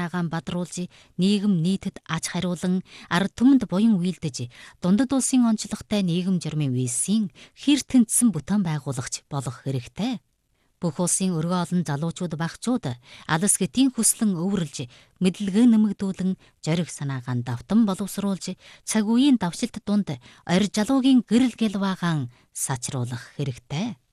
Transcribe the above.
байгаагаа бадруулж, нийгэм нийтэд аж хариулан, ард түмэнд буян үйлдэж, дундад улсын онцлогтой нийгэм журмын визийн хэр тэнцсэн бүтээн байгуулагч болох хэрэгтэй. Бүх улсын өргөө олон залуучууд багчууд алс гэтийн хүслэн өвөрлж, мэдлэгээ нэмэгдүүлэн, зориг санаагаа давтан боловсруулж, цаг үеийн давшилт дунд орь жалуугийн гэрэл гэлваагаан сачруулах хэрэгтэй.